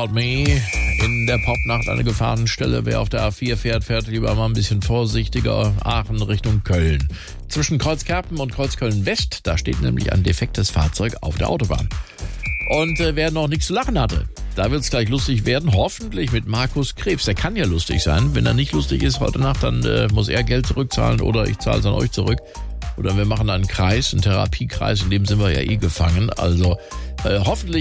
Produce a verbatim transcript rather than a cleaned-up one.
About Me. In der Popnacht eine Gefahrenstelle. Wer auf der A vier fährt, fährt lieber mal ein bisschen vorsichtiger. Aachen Richtung Köln. Zwischen Kreuzkerpen und Kreuzköln-West, da steht nämlich ein defektes Fahrzeug auf der Autobahn. Und äh, wer noch nichts zu lachen hatte, da wird es gleich lustig werden. Hoffentlich mit Markus Krebs. Der kann ja lustig sein. Wenn er nicht lustig ist heute Nacht, dann äh, muss er Geld zurückzahlen oder ich zahle es an euch zurück. Oder wir machen einen Kreis, einen Therapiekreis, in dem sind wir ja eh gefangen. Also äh, hoffentlich